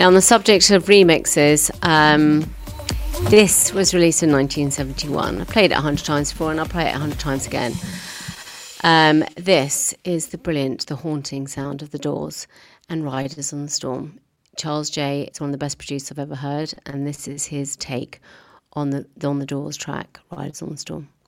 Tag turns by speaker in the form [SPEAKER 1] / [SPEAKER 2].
[SPEAKER 1] Now, on the subject of remixes, this was released in 1971. I played it 100 times before, and I'll play it 100 times again. This is the brilliant, the haunting sound of The Doors and Riders on the Storm. Charles J. is one of the best producers I've ever heard, and this is his take on the Doors track, Riders on the Storm.